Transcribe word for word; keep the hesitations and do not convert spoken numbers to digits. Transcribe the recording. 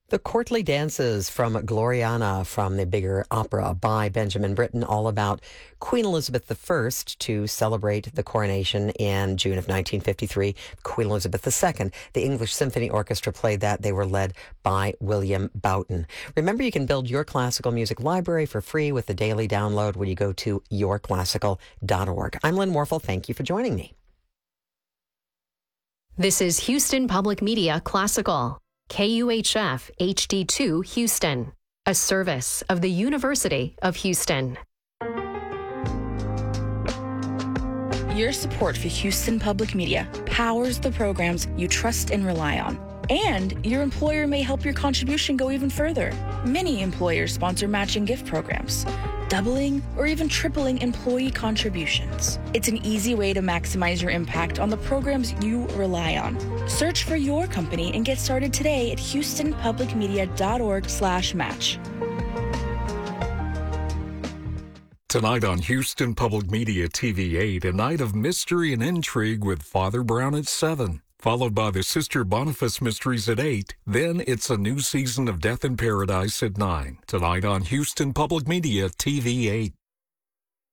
The Courtly Dances from Gloriana from the bigger opera by Benjamin Britten, all about Queen Elizabeth the First to celebrate the coronation in June of nineteen fifty-three. Queen Elizabeth the Second. The English Symphony Orchestra played that. They were led by William Boughton. Remember, you can build your classical music library for free with the daily download when you go to your classical dot org. I'm Lynn Warfel. Thank you for joining me. This is Houston Public Media Classical. K U H F H D two Houston, a service of the University of Houston. Your support for Houston Public Media powers the programs you trust and rely on. And your employer may help your contribution go even further. Many employers sponsor matching gift programs, doubling or even tripling employee contributions. It's an easy way to maximize your impact on the programs you rely on. Search for your company and get started today at houston public media dot org slash match. Tonight on Houston Public Media T V eight, a night of mystery and intrigue with Father Brown at seven, followed by the Sister Boniface Mysteries at eight. Then it's a new season of Death in Paradise at nine. Tonight on Houston Public Media T V eight.